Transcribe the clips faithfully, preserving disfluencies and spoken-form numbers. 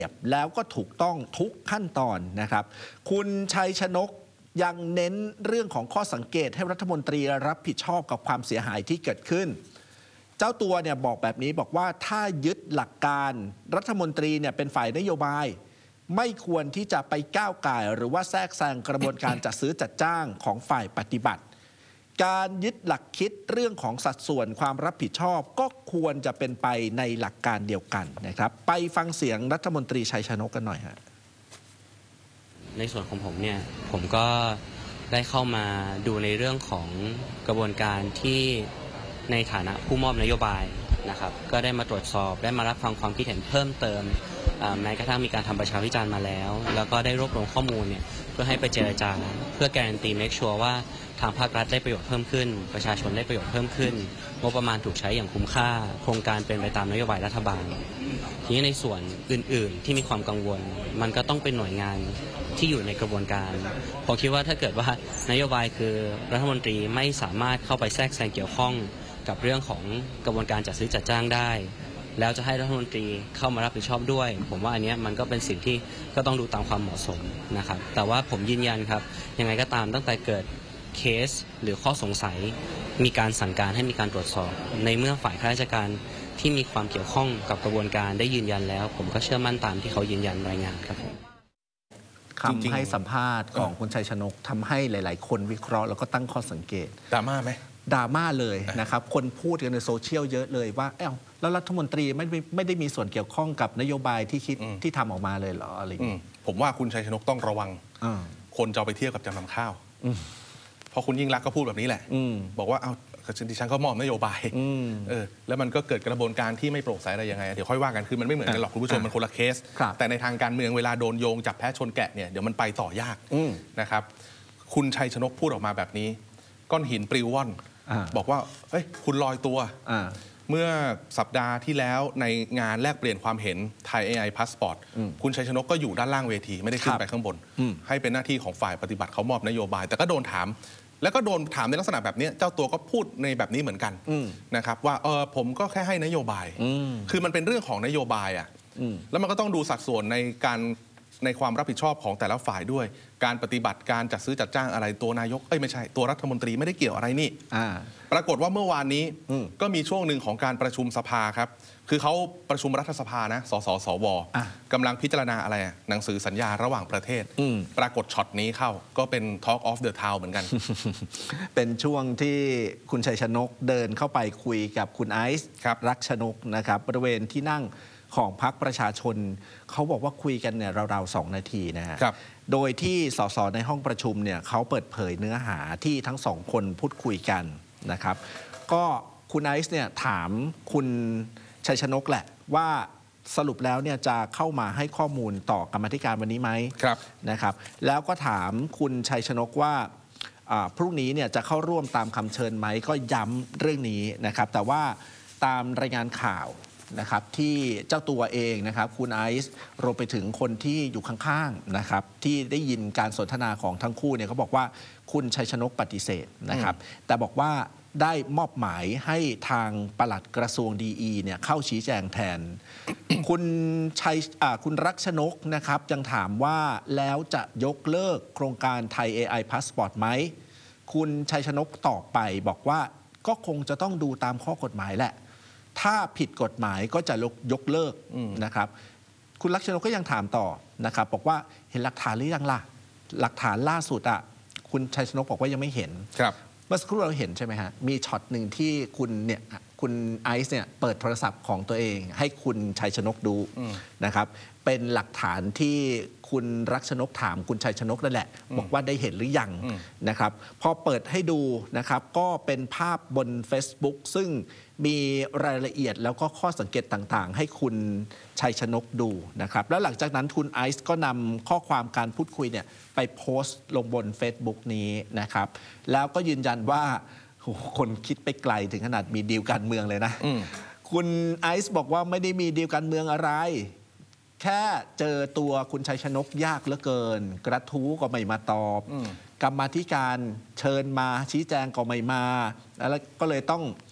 แล้วก็ถูกต้องทุกขั้นตอนนะครับคุณชัยชนกยังเน้นเรื่องของข้อสังเกตให้รัฐมนตรีรับผิดชอบกับความเสียหายที่เกิดขึ้นเจ้าตัวเนี่ยบอกแบบนี้บอกว่าถ้ายึดหลักการรัฐมนตรีเนี่ยเป็นฝ่ายนโยบายไม่ควรที่จะไปก้าวก่ายหรือว่าแทรกแซงกระบวนการจัดซื้อจัดจ้างของฝ่ายปฏิบัติการยึดหลักคิดเรื่องของสัดส่วนความรับผิดชอบก็ควรจะเป็นไปในหลักการเดียวกันนะครับไปฟังเสียงรัฐมนตรีชัยชนกกันหน่อยฮะในส่วนของผมเนี่ยผมก็ได้เข้ามาดูในเรื่องของกระบวนการที่ในฐานะผู้มอบนโยบายนะครับก็ได้มาตรวจสอบได้มารับฟังความคิดเห็นเพิ่มเติมแม้กระทั่งมีการทำประชาวิจารณ์มาแล้วแล้วก็ได้รวบรวมข้อมูลเนี่ยเพื่อให้ไปเจรจาเพื่อการันตี make sure ว่าทางภาครัฐได้ประโยชน์เพิ่มขึ้นประชาชนได้ประโยชน์เพิ่มขึ้นงบประมาณถูกใช้อย่างคุ้มค่าโครงการเป็นไปตามนโยบายรัฐบาลทีนี้ในส่วนอื่นๆที่มีความกังวลมันก็ต้องเป็นหน่วยงานที่อยู่ในกระบวนการผมคิดว่าถ้าเกิดว่านโยบายคือรัฐมนตรีไม่สามารถเข้าไปแทรกแซงเกี่ยวข้องกับเรื่องของกระบวนการจัดซื้อจัดจ้างได้แล้วจะให้รัฐมนตรีเข้ามารับผิดชอบด้วยผมว่าอันนี้มันก็เป็นสิ่งที่ก็ต้องดูตามความเหมาะสมนะครับแต่ว่าผมยืนยันครับยังไงก็ตามตั้งแต่เกิดเคสหรือข้อสงสัยมีการสั่งการให้มีการตรวจสอบในเมื่อฝ่ายข้าราชการที่มีความเกี่ยวข้องกับกระบวนการได้ยืนยันแล้วผมก็เชื่อมั่นตามที่เขายืนยันรายงานครับผมคำให้สัมภาษณ์ของคุณชัยชนกทำให้หลายๆคนวิเคราะห์แล้วก็ตั้งข้อสังเกตดราม่าไหมดราม่าเลยนะครับคนพูดกันในโซเชียลเยอะเลยว่าเอ้าแล้วรัฐมนตรีไม่ไม่ได้มีส่วนเกี่ยวข้องกับนโยบายที่คิดที่ทำออกมาเลยเหรออะไรอย่างนี้ผมว่าคุณชัยชนกต้องระวังคนจะเอาไปเทียบกับจำนำข้าวเพราะคุณยิ่งรักก็พูดแบบนี้แหละบอกว่าเอาดิฉันก็มอบนโยบายเออแล้วมันก็เกิดกระบวนการที่ไม่โปร่งใสอะไรยังไงเดี๋ยวค่อยว่ากันคือมันไม่เหมือนกันหรอกคุณผู้ชมมันคนละเคสแต่ในทางการเมืองเวลาโดนโยงจับแพ้ชนแกะเนี่ยเดี๋ยวมันไปต่อยากนะครับคุณชัยชนกพูดออกมาแบบนี้ก้อนหินปลิวว่อนบอกว่าเฮ้ยคุณลอยตัวเมื่อสัปดาห์ที่แล้วในงานแลกเปลี่ยนความเห็นไทย เอ ไอ Passport คุณชัยชนกก็อยู่ด้านล่างเวทีไม่ได้ขึ้นไปข้างบนให้เป็นหน้าที่ของฝ่ายปฏิบัติเขามอบนโยบายแต่ก็โดนถามแล้วก็โดนถามในลักษณะแบบนี้เจ้าตัวก็พูดในแบบนี้เหมือนกันนะครับว่าเออผมก็แค่ให้นโยบายคือมันเป็นเรื่องของนโยบายอ่ะแล้วมันก็ต้องดูสัดส่วนในการในความรับผิดชอบของแต่ละฝ่ายด้วยการปฏิบัติการจัดซื้อจัดจ้างอะไรตัวนายกเอ้ยไม่ใช่ตัวรัฐมนตรีไม่ได้เกี่ยวอะไรนี่ปรากฏว่าเมื่อวานนี้ก็มีช่วงหนึ่งของการประชุมสภาครับคือเขาประชุมรัฐสภานะสสสวกำลังพิจารณาอะไรหนังสือสัญญาระหว่างประเทศปรากฏช็อตนี้เข้าก็เป็น Talk of the Town เหมือนกันเป็นช่วงที่คุณชัยชนกเดินเข้าไปคุยกับคุณไอซ์รักชนกนะครับบริเวณที่นั่งของพรรคประชาชนเขาบอกว่าคุยกันเนี่ยราวๆสองนาทีนะฮะโดยที่สสในห้องประชุมเนี่ยเขาเปิดเผยเนื้อหาที่ทั้งสองคนพูดคุยกันนะครับก็คุณไอซ์เนี่ยถามคุณชัยชนกแหละว่าสรุปแล้วเนี่ยจะเข้ามาให้ข้อมูลต่อกรรมธิการวันนี้ไหมนะครับแล้วก็ถามคุณชัยชนกว่าพรุ่งนี้เนี่ยจะเข้าร่วมตามคำเชิญไหมก็ย้ำเรื่องนี้นะครับแต่ว่าตามรายงานข่าวนะครับที่เจ้าตัวเองนะครับคุณไอซ์รวมไปถึงคนที่อยู่ข้างๆนะครับที่ได้ยินการสนทนาของทั้งคู่เนี่ยเขาบอกว่าคุณชัยชนกปฏิเสธนะครับแต่บอกว่าได้มอบหมายให้ทางปลัดกระทรวงดีอีเนี่ยเข้าชี้แจงแทน คุณชัยคุณรักชนกนะครับยังถามว่าแล้วจะยกเลิกโครงการไทย เอ ไอ Passport ไหมคุณชัยชนกตอบไปบอกว่าก็คงจะต้องดูตามข้อกฎหมายแหละถ้าผิดกฎหมายก็จะยกเลิกนะครับคุณลักษณะก็ยังถามต่อนะครับบอกว่าเห็นหลักฐานหรือยังล่ะหลักฐานล่าสุดอ่ะคุณชัยชนกบอกว่ายังไม่เห็นเมื่อสักครู่เราเห็นใช่ไหมฮะมีช็อตหนึ่งที่คุณเนี่ยคุณไอซ์เนี่ยเปิดโทรศัพท์ของตัวเองให้คุณชัยชนกดูนะครับเป็นหลักฐานที่คุณรักชนกถามคุณชัยชนกนั่นแหละบอกว่าได้เห็นหรือยังนะครับพอเปิดให้ดูนะครับก็เป็นภาพบน Facebook ซึ่งมีรายละเอียดแล้วก็ข้อสังเกตต่างๆให้คุณชัยชนกดูนะครับแล้วหลังจากนั้นคุณไอซ์ก็นำข้อความการพูดคุยเนี่ยไปโพสต์ลงบน Facebook นี้นะครับแล้วก็ยืนยันว่าคนคิดไปไกลถึงขนาดมีดีลการเมืองเลยนะคุณไอซ์บอกว่าไม่ได้มีดีลการเมืองอะไรแค่เจอตัวคุณชัยชนกยากเหลือเกินกระทู้ก็ไม่มาตอบกรรมาธิการเชิญมาชี้แจงก็ไม่มาแล้วก็เลยต้องเจ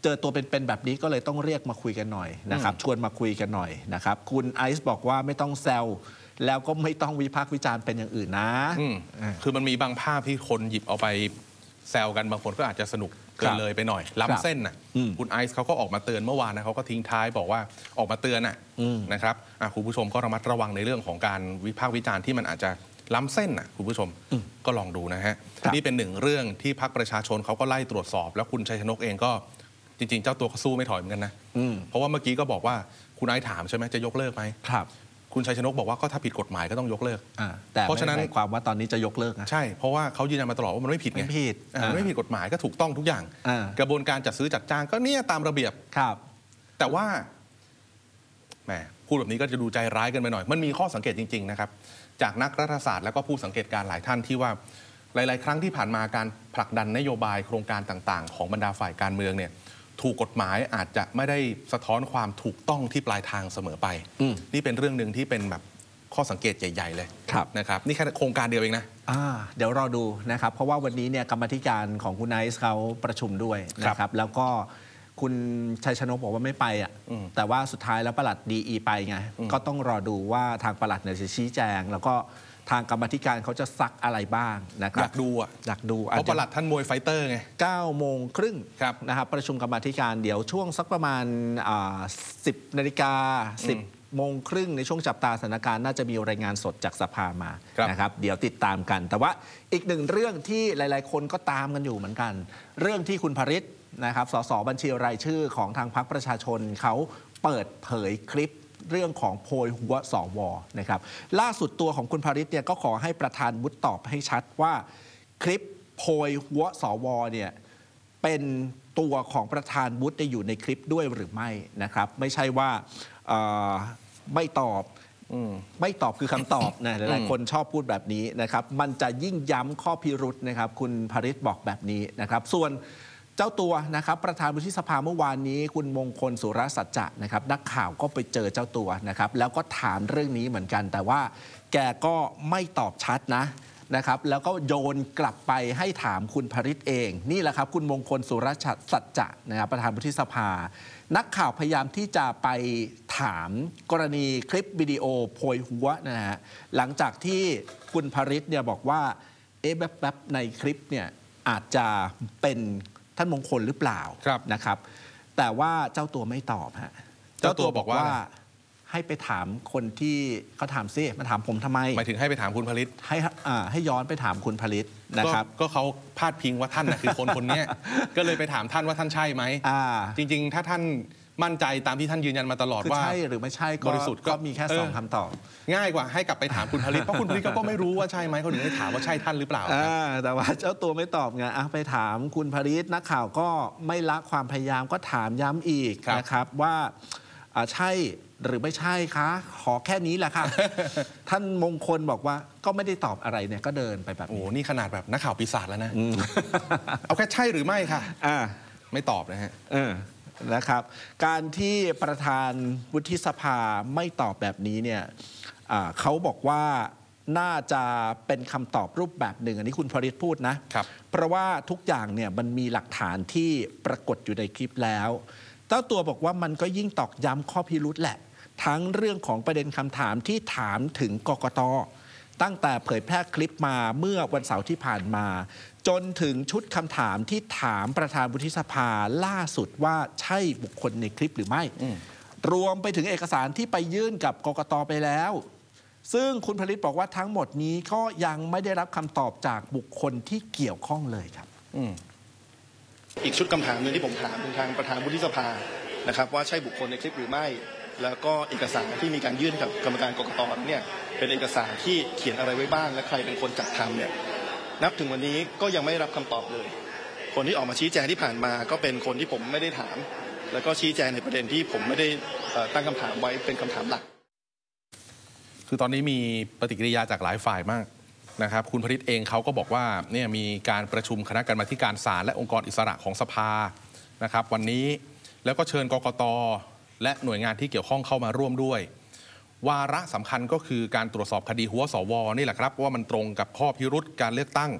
เจอตัวเป็นๆแบบนี้ก็เลยต้องเรียกมาคุยกันหน่อยนะครับชวนมาคุยกันหน่อยนะครับคุณไอซ์บอกว่าไม่ต้องแซวแล้วก็ไม่ต้องวิพากษ์วิจารณ์เป็นอย่างอื่นนะคือมันมีบางภาพที่คนหยิบเอาไปแซวกันบางคนก็อาจจะสนุกเกินเลยไปหน่อยล้ำเส้นน่ะคุณไอซ์เขาก็ออกมาเตือนเมื่อวานนะเขาก็ทิ้งท้ายบอกว่าออกมาเตือนน่ะนะครับคุณผู้ชมก็ระมัดระวังในเรื่องของการวิพากษ์วิจารณ์ที่มันอาจจะล้ำเส้นน่ะคุณผู้ชมก็ลองดูนะฮะนี่เป็นหนึ่งเรื่องที่พรรคประชาชนเขาก็ไล่ตรวจสอบแล้วคุณชัยชนกเองก็จริงๆเจ้าตัวก็สู้ไม่ถอยเหมือนกันนะเพราะว่าเมื่อกี้ก็บอกว่าคุณไอซ์ถามใช่ไหมจะยกเลิกไหมครับคุณชัยชนกบอกว่าก็ถ้าผิดกฎหมายก็ต้องยกเลิกแต่เพราะฉะนั้นความว่าตอนนี้จะยกเลิกนะใช่เพราะว่าเขายืนยันมาตลอดว่ามันไม่ผิดไงไม่ผิดมันไม่ผิดกฎหมายก็ถูกต้องทุกอย่างกระบวนการจัดซื้อจัดจ้างก็เนี่ยตามระเบียบครับแต่ว่าแหมพูดแบบนี้ก็จะดูใจร้ายกันไปหน่อยมันมีข้อสังเกตจริงๆนะครับจากนักรัฐศาสตร์แล้วก็ผู้สังเกตการหลายท่านที่ว่าหลายๆครั้งที่ผ่านมาการผลักดันนโยบายโครงการต่างๆของบรรดาฝ่ายการเมืองเนี่ยถูกกฎหมายอาจจะไม่ได้สะท้อนความถูกต้องที่ปลายทางเสมอไปนี่เป็นเรื่องหนึ่งที่เป็นแบบข้อสังเกตใหญ่ๆเลยนะครับนี่แค่โครงการเดียวเองนะเดี๋ยวรอดูนะครับเพราะว่าวันนี้เนี่ยกรรมธิการของคุณไนซ์เขาประชุมด้วยนะครับแล้วก็คุณชัยชนกบอกว่าไม่ไปอ่ะแต่ว่าสุดท้ายแล้วปลัดดีอีไปไงก็ต้องรอดูว่าทางปลัดเนี่ยจะชี้แจงแล้วก็ทางกรรมธิการเขาจะซักอะไรบ้างนะครับอยากดูอ่ะอยากดูเพราะปลัดท่านมวยไฟเตอร์ไงเก้าโมงครึ่งนะครับประชุมกรรมธิการเดี๋ยวช่วงสักประมาณสิบนาฬิกาสิบโมงครึ่งในช่วงจับตาสถานการณ์น่าจะมีรายงานสดจากสภามานะครับเดี๋ยวติดตามกันแต่ว่าอีกหนึ่งเรื่องที่หลายๆคนก็ตามกันอยู่เหมือนกันเรื่องที่คุณภริษนะครับสสบัญชีรายชื่อของทางพรรคประชาชนเขาเปิดเผยคลิปเรื่องของโพยหัวสวนะครับล่าสุดตัวของคุณภริษเนี่ยก็ขอให้ประธานวุฒิตอบให้ชัดว่าคลิปโพยหัวสวเนี่ยเป็นตัวของประธานวุฒิอยู่ในคลิปด้วยหรือไม่นะครับไม่ใช่ว่าไม่ตอบไม่ตอบคือคำตอบนะหลายๆคนชอบพูดแบบนี้นะครับมันจะยิ่งย้ำข้อพิรุธนะครับคุณภริษบอกแบบนี้นะครับส่วนเจ้าตัวนะครับประธานวุฒิสภาเมื่อวานนี้คุณมงคลสุรสัจจะนะครับนักข่าวก็ไปเจอเจ้าตัวนะครับแล้วก็ถามเรื่องนี้เหมือนกันแต่ว่าแกก็ไม่ตอบชัดนะนะครับแล้วก็โยนกลับไปให้ถามคุณภริษเองนี่แหละครับคุณมงคลสุรสัจจะนะครับประธานวุฒิสภานักข่าวพยายามที่จะไปถามกรณีคลิปวิดีโอโพยหัวนะฮะหลังจากที่คุณภริษเนี่ยบอกว่าเอ๊ะแบบๆในคลิปเนี่ยอาจจะเป็นท่านมงคลหรือเปล่านะครับแต่ว่าเจ้าตัวไม่ตอบฮะเจ้าตัวบอกว่าให้ไปถามคนที่เขาถามซิมาถามผมทำไมหมายถึงให้ไปถามคุณภริษให้ให้ย้อนไปถามคุณภริษนะครับก็เขาพาดพิงว่าท่านน่ะคือคนคนนี้ก็เลยไปถามท่านว่าท่านใช่ไหมจริงๆถ้าท่านมั่นใจตามที่ท่านยืนยันมาตลอดว่าใช่หรือไม่ใช่ก็บริสุทธิ์ก็มีแค่สองคำตอบง่ายกว่าให้กลับไปถามคุณภริษเพราะคุณภริษก็ไม่รู้ว่าใช่ไหมเขาถึงได้ถามว่าใช่ท่านหรือเปล่าแต่ว่าเจ้าตัวไม่ตอบไงไปถามคุณภริษนักข่าวก็ไม่ละความพยายามก็ถามย้ำอีกนะครับว่าใช่หรือไม่ใช่คะขอแค่นี้แหละค่ะ ท่านมงคลบอกว่าก็ไม่ได้ตอบอะไรเนี่ยก็เดินไปแบบโอ้นี่ขนาดแบบนักข่าวปีศาจแล้วนะ เอาแค่ใช่หรือไม่ค่ะไม่ตอบนะฮะนะครับการที่ประธานวุฒิสภาไม่ตอบแบบนี้เนี่ยเขาบอกว่าน่าจะเป็นคำตอบรูปแบบหนึ่งอันนี้คุณภริษพูดนะเพราะว่าทุกอย่างเนี่ยมันมีหลักฐานที่ปรากฏอยู่ในคลิปแล้วเจ้าตัวบอกว่ามันก็ยิ่งตอกย้ำข้อพิรุธแหละทั้งเรื่องของประเด็นคำถามที่ถามถึงกกต.ตั้งแต่เผยแพร่คลิปมาเมื่อวันเสาร์ที่ผ่านมาจนถึงชุดคำถามที่ถามประธานวุฒิสภาล่าสุดว่าใช่บุคคลในคลิปหรือไม่รวมไปถึงเอกสารที่ไปยื่นกับกกต.ไปแล้วซึ่งคุณภริษบอกว่าทั้งหมดนี้ก็ยังไม่ได้รับคำตอบจากบุคคลที่เกี่ยวข้องเลยครับอีกชุดคำถามนึงที่ผมถามทางประธานวุฒิสภานะครับว่าใช่บุคคลในคลิปหรือไม่แล้วก็เอกสารที่มีการยื่นกับกรรมการกกต.เนี่ยเป็นเอกสารที่เขียนอะไรไว้บ้างและใครเป็นคนจัดทำเนี่ยนับถึงวันนี้ก็ยังไม่รับคำตอบเลยคนที่ออกมาชี้แจงที่ผ่านมาก็เป็นคนที่ผมไม่ได้ถามแล้วก็ชี้แจงในประเด็นที่ผมไม่ได้ตั้งคำถามไว้เป็นคำถามหลักคือตอนนี้มีปฏิกิริยาจากหลายฝ่ายมากนะครับคุณภริษเองเขาก็บอกว่าเนี่ยมีการประชุมคณะกรรมาธิการศาลและองค์กรอิสระของสภานะครับวันนี้แล้วก็เชิญกกต.และหน่วยงานที่เกี่ยวข้องเข้ามาร่วมด้วยวาระสำคัญก็คือการตรวจสอบคดีหัวสวนี่แหละครับว่ามันตรงกับข้อพิรุธการเลือกตั้ง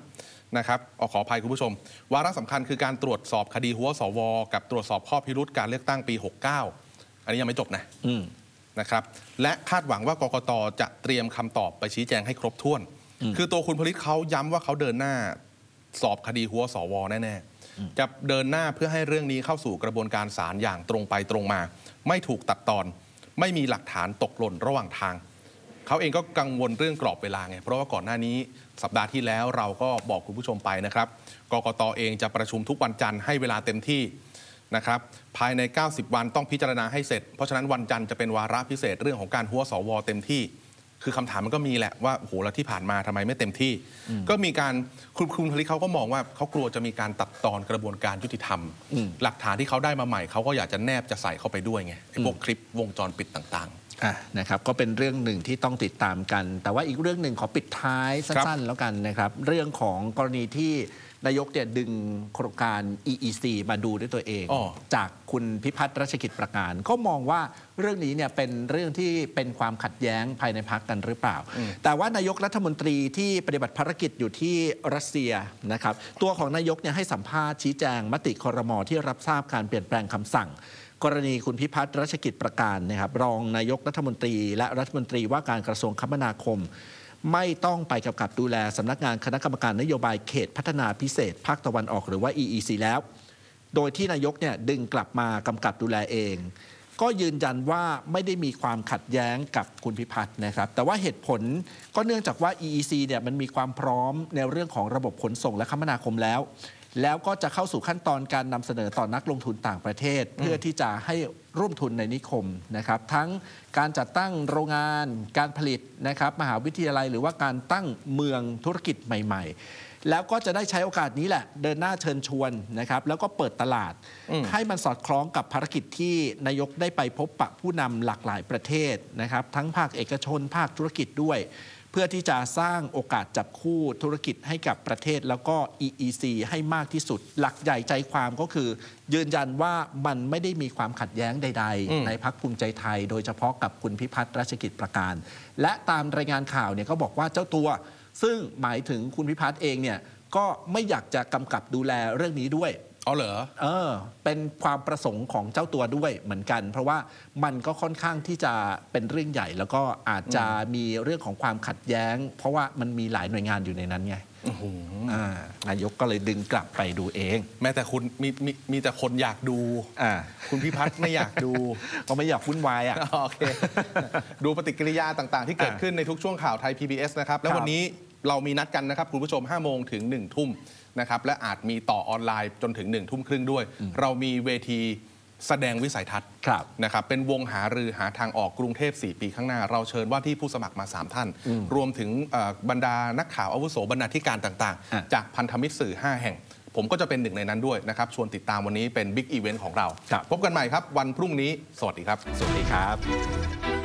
นะครับขออภัยคุณผู้ชมวาระสำคัญคือการตรวจสอบคดีหัวสวกับตรวจสอบข้อพิรุธการเลือกตั้งปีหกเก้าอันนี้ยังไม่จบนะนะครับและคาดหวังว่ากกต.จะเตรียมคำตอบไปชี้แจงให้ครบถ้วนคือตัวคุณผลิตเขาย้ำว่าเขาเดินหน้าสอบคดีหัวสวแน่ๆจะเดินหน้าเพื่อให้เรื่องนี้เข้าสู่กระบวนการศาลอย่างตรงไปตรงมาไม่ถูกตัดตอนไม่มีหลักฐานตกหล่นระหว่างทางเขาเองก็กังวลเรื่องกรอบเวลาไงเพราะว่าก่อนหน้านี้สัปดาห์ที่แล้วเราก็บอกคุณผู้ชมไปนะครับกกต.เองจะประชุมทุกวันจันทร์ให้เวลาเต็มที่นะครับภายในเก้าสิบวันต้องพิจารณาให้เสร็จเพราะฉะนั้นวันจันทร์จะเป็นวาระพิเศษเรื่องของการหัวสวเต็มที่คือคำถามมันก็มีแหละว่าโอ้โหแล้วที่ผ่านมาทำไมไม่เต็มที่ก็มีการคุณคุณผลิตเขาก็มองว่าเขากลัวจะมีการตัดตอนกระบวนการยุติธรรมหลักฐานที่เขาได้มาใหม่เขาก็อยากจะแนบจะใส่เข้าไปด้วยไงพวกคลิปวงจรปิดต่างๆอ่ะนะครับก็เป็นเรื่องหนึ่งที่ต้องติดตามกันแต่ว่าอีกเรื่องหนึ่งขอปิดท้ายสั้นๆแล้วกันนะครับเรื่องของกรณีที่นายกเนี่ยดึงโครงการ อี อี ซี มาดูด้วยตัวเองจากคุณพิพัฒน์รัชกิจประการก็มองว่าเรื่องนี้เนี่ยเป็นเรื่องที่เป็นความขัดแย้งภายในพรรคกันหรือเปล่าแต่ว่านายกรัฐมนตรีที่ปฏิบัติภารกิจอยู่ที่รัสเซียนะครับตัวของนายกเนี่ยให้สัมภาษณ์ชี้แจงมติครม.ที่รับทราบการเปลี่ยนแปลงคำสั่งกรณีคุณพิพัฒน์รัชกิจประการนะครับรองนายกรัฐมนตรีและรัฐมนตรีว่าการกระทรวงคมนาคมไม่ต้องไปกำกับดูแลสำนักงานคณะกรรมการนโยบายเขตพัฒนาพิเศษภาคตะวันออกหรือว่า อี อี ซี แล้วโดยที่นายกเนี่ยดึงกลับมากำกับดูแลเองก็ยืนยันว่าไม่ได้มีความขัดแย้งกับคุณพิพัฒน์นะครับแต่ว่าเหตุผลก็เนื่องจากว่า อี อี ซี เนี่ยมันมีความพร้อมในเรื่องของระบบขนส่งและคมนาคมแล้วแล้วก็จะเข้าสู่ขั้นตอนการนำเสนอต่อนักลงทุนต่างประเทศเพื่อที่จะให้ร่วมทุนในนิคมนะครับทั้งการจัดตั้งโรงงานการผลิตนะครับมหาวิทยาลัยหรือว่าการตั้งเมืองธุรกิจใหม่ๆแล้วก็จะได้ใช้โอกาสนี้แหละเดินหน้าเชิญชวนนะครับแล้วก็เปิดตลาดให้มันสอดคล้องกับภารกิจที่นายกได้ไปพบปะผู้นำหลากหลายประเทศนะครับทั้งภาคเอกชนภาคธุรกิจด้วยเพื่อที่จะสร้างโอกาสจับคู่ธุรกิจให้กับประเทศแล้วก็ อี อี ซี ให้มากที่สุดหลักใหญ่ใจความก็คือยืนยันว่ามันไม่ได้มีความขัดแย้งใดๆในพรรคภูมิใจไทยโดยเฉพาะกับคุณพิพัฒน์รัชกิจประการและตามรายงานข่าวเนี่ยเขาบอกว่าเจ้าตัวซึ่งหมายถึงคุณพิพัฒน์เองเนี่ยก็ไม่อยากจะกำกับดูแลเรื่องนี้ด้วยอ๋อเหรอเออเป็นความประสงค์ของเจ้าตัวด้วยเหมือนกันเพราะว่ามันก็ค่อนข้างที่จะเป็นเรื่องใหญ่แล้วก็อาจจะมีเรื่องของความขัดแย้งเพราะว่ามันมีหลายหน่วยงานอยู่ในนั้นไงนายกก็เลยดึงกลับไปดูเองแม้แต่คุณมีมีมีแต่คนอยากดูคุณพิพัฒน์ไม่อยากดูก็ไม่อยากวุ่นวายอ่ะโอเคดูปฏิกิริยาต่างๆที่เกิดขึ้นในทุกช่วงข่าวไทย พี บี เอส นะครับแล้ววันนี้เรามีนัดกันนะครับคุณผู้ชมห้าโมงถึงหนึ่งทุ่มนะครับและอาจมีต่อออนไลน์จนถึงหนึ่งทุ่มครึ่งด้วยเรามีเวทีแสดงวิสัยทัศน์นะครับเป็นวงหารือหาทางออกกรุงเทพสี่ปีข้างหน้าเราเชิญว่าที่ผู้สมัครมาสามท่านรวมถึงบรรดานักข่าวอาวุโสบรรณาธิการต่างๆจากพันธมิตรสื่อห้าแห่งผมก็จะเป็นหนึ่งในนั้นด้วยนะครับชวนติดตามวันนี้เป็นบิ๊กอีเวนต์ของเราพบกันใหม่ครับวันพรุ่งนี้สวัสดีครับสวัสดีครับ